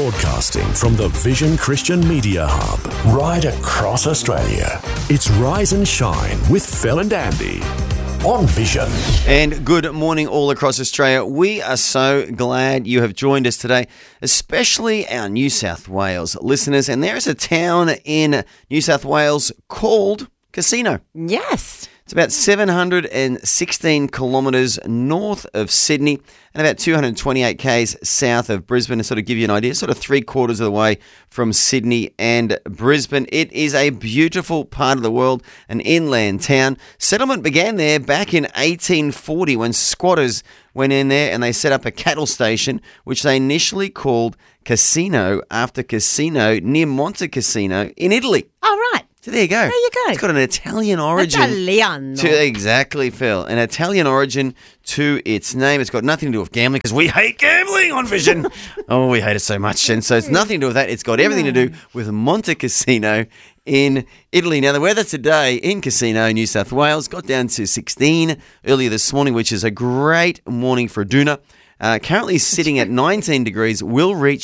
Broadcasting from the Vision Christian Media Hub, right across Australia. It's Rise and Shine with Phil and Andy on Vision. And good morning all across Australia. We are so glad you have joined us today, especially our New South Wales listeners. And there is a town in New South Wales called Casino. Yes. It's about 716 kilometres north of Sydney and about 228 k's south of Brisbane. To sort of give you an idea, sort of 3/4 of the way from Sydney and Brisbane. It is a beautiful part of the world, an inland town. Settlement began there back in 1840 when squatters went in there and they set up a cattle station, which they initially called Casino after Casino near Monte Cassino in Italy. Oh, right. So there you go. There you go. It's got an Italian origin. Italiano. Exactly, Phil. An Italian origin to its name. It's got nothing to do with gambling because we hate gambling on Vision. Oh, we hate it so much. And so it's nothing to do with that. It's got everything to do with Monte Cassino in Italy. Now, the weather today in Casino, New South Wales, got down to 16 earlier this morning, which is a great morning for a doona. Currently sitting at 19 degrees, will reach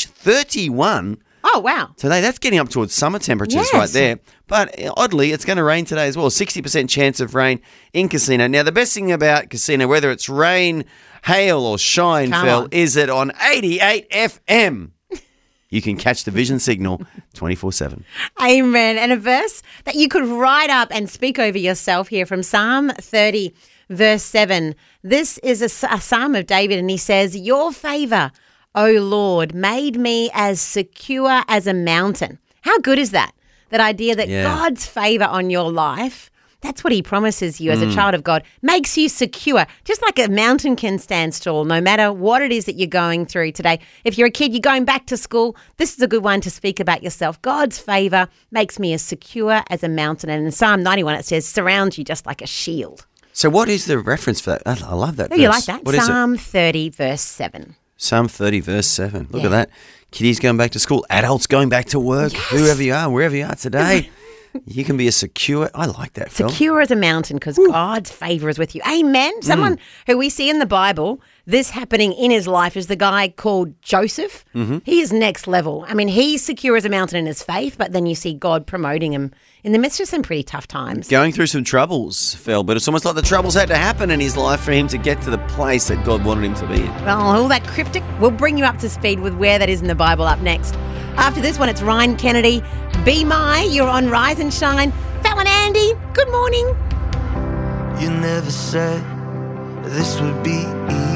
31 Oh, wow. today. That's getting up towards summer temperatures right there. But oddly, it's going to rain today as well. 60% chance of rain in Casino. Now, the best thing about Casino, whether it's rain, hail or shine, Phil, is that on 88 FM, you can catch the Vision signal 24/7. Amen. And a verse that you could write up and speak over yourself here from Psalm 30, verse 7. This is a psalm of David, and he says, "Your favour, O Lord, made me as secure as a mountain." How good is that? That idea that God's favour on your life, that's what he promises you as a child of God, makes you secure. Just like a mountain can stand tall, no matter what it is that you're going through today. If you're a kid, you're going back to school, this is a good one to speak about yourself. God's favour makes me as secure as a mountain. And in Psalm 91, it says, surrounds you just like a shield. So what is the reference for that? I love that verse. You like that? What is it? Psalm 30, verse 7. Psalm 30, verse 7. Look at that. Kiddies going back to school, adults going back to work, whoever you are, wherever you are today. You can be as secure. I like that, Phil. Secure as a mountain because God's favour is with you. Amen. Someone who we see in the Bible, this happening in his life is the guy called Joseph. He is next level. I mean, he's secure as a mountain in his faith, but then you see God promoting him in the midst of some pretty tough times. Going through some troubles, Phil, but it's almost like the troubles had to happen in his life for him to get to the place that God wanted him to be in. Well, all that cryptic, we'll bring you up to speed with where that is in the Bible up next. After this one, it's Ryan Kennedy. Be My, you're on Rise and Shine. That one, Andy, good morning. You never said this would be easy.